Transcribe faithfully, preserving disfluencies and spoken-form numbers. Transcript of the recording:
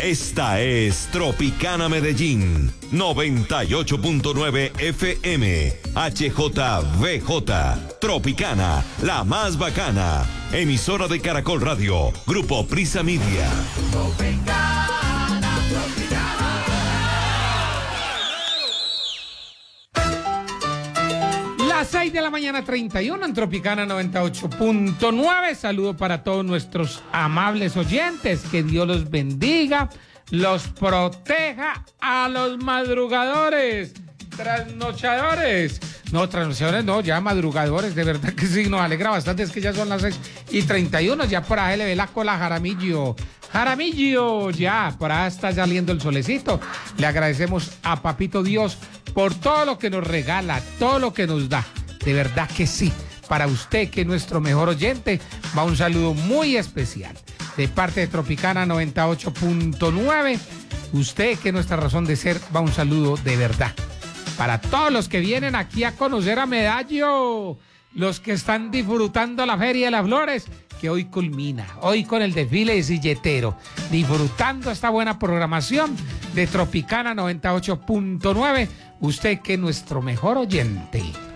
Esta es Tropicana Medellín, noventa y ocho punto nueve F M, H J V J, Tropicana, la más bacana, emisora de Caracol Radio, Grupo Prisa Media. Tropicana, Tropicana. Las seis de la mañana, treinta y uno en Tropicana noventa y ocho punto nueve. Saludo para todos nuestros amables oyentes. Que Dios los bendiga, los proteja a los madrugadores, trasnochadores. No, trasnochadores no, ya madrugadores, de verdad que sí, nos alegra bastante, es que ya son las seis y treinta y uno, ya por ahí le ve la cola a Jaramillo. Jaramillo, ya, por ahí está saliendo el solecito. Le agradecemos a Papito Dios por todo lo que nos regala, todo lo que nos da. De verdad que sí. Para usted, que es nuestro mejor oyente, va un saludo muy especial. De parte de Tropicana noventa y ocho punto nueve, usted, que es nuestra razón de ser, va un saludo de verdad. Para todos los que vienen aquí a conocer a Medallo, los que están disfrutando la Feria de las Flores, que hoy culmina, hoy con el desfile de silletero, disfrutando esta buena programación de Tropicana noventa y ocho punto nueve, usted que es nuestro mejor oyente.